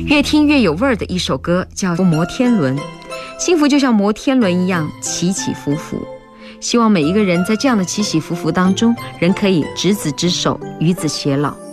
越听越有味儿的一首歌，叫《摩天轮》。幸福就像摩天轮一样起起伏伏，希望每一个人在这样的起起伏伏当中，仍可以执子之手，与子偕老。